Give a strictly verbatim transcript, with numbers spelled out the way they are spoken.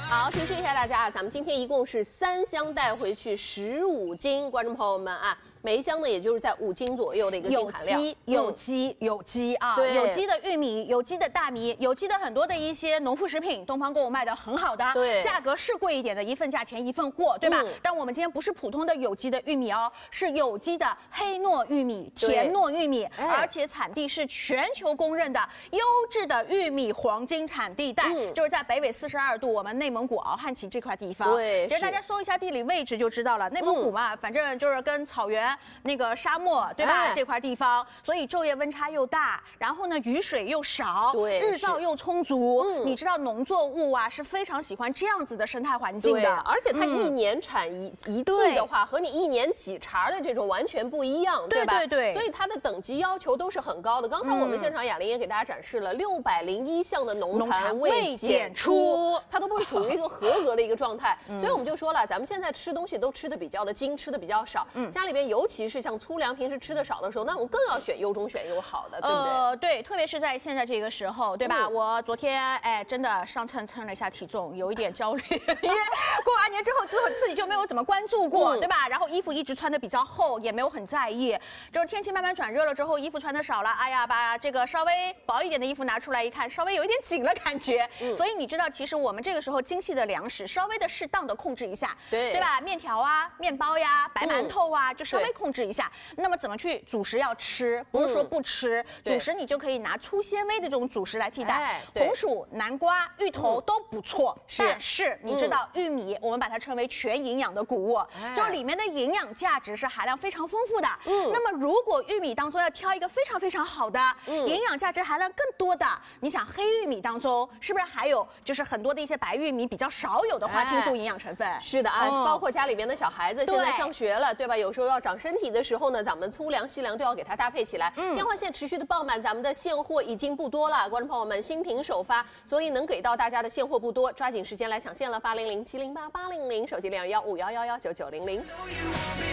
好，提示一下大家啊，咱们今天一共是三箱带回去十五斤，观众朋友们啊。 每一箱呢，也就是在五斤左右的一个净含量。 有机，有机，有机啊！ 对， 有机的玉米，有机的大米，有机的很多的一些农副食品，东方购物卖的很好的， 对， 价格是贵一点的，一份价钱一份货，对吧？嗯、但我们今天不是普通的有机的玉米哦，是有机的黑糯玉米、甜糯玉米，而且产地是全球公认的优质的玉米黄金产地带，嗯、就是在北纬四十二度，我们内蒙古敖汉旗这块地方。 对， 其实大家搜一下地理位置就知道了，内蒙古嘛，嗯、反正就是跟草原。 那个沙漠对吧？哎、这块地方，所以昼夜温差又大，然后呢雨水又少，对，日照又充足。嗯，你知道农作物啊是非常喜欢这样子的生态环境的， 而且它一年产一、嗯、一季的话，和你一年几茬的这种完全不一样，对吧？ 对对对。 所以它的等级要求都是很高的。刚才我们现场雅玲也给大家展示了六百零一项的农残未检出，它都不是处于一个合格的一个状态。嗯、所以我们就说了，咱们现在吃东西都吃的比较的精，吃的比较少。嗯，家里边尤其是 像粗粮平时吃的少的时候，那我们更要选优中选优好的，对不对？ 呃，对，特别是在现在这个时候，对吧？嗯、我昨天哎，真的上称称了一下体重，有一点焦虑，因为过完年之后自自己就没有怎么关注过，嗯、对吧？然后衣服一直穿的比较厚，也没有很在意。就是天气慢慢转热了之后，衣服穿的少了，哎呀，把这个稍微薄一点的衣服拿出来一看，稍微有一点紧了感觉。嗯、所以你知道，其实我们这个时候精细的粮食，稍微的适当的控制一下， 对对吧？面条啊，面包呀，白馒头啊，嗯、就稍微控制一下。 那么怎么去主食要吃？不是说不吃，嗯、主食你就可以拿粗纤维的这种主食来替代。哎、红薯、南瓜、芋头都不错，是但是你知道、嗯、玉米，我们把它称为全营养的谷物，哎、就是里面的营养价值是含量非常丰富的。嗯，那么如果玉米当中要挑一个非常非常好的，嗯、营养价值含量更多的，你想黑玉米当中是不是还有就是很多的一些白玉米比较少有的花青素营养成分？哎、 是的啊，嗯、包括家里边的小孩子现在上学了，对吧？有时候要长身体的时候呢，咱们粗粮、细粮都要给它搭配起来。嗯，电话线持续的爆满，咱们的现货已经不多了，观众朋友们新品首发，所以能给到大家的现货不多，抓紧时间来抢线了，八零零七零八八零零，手机零二幺五幺幺幺九九零零。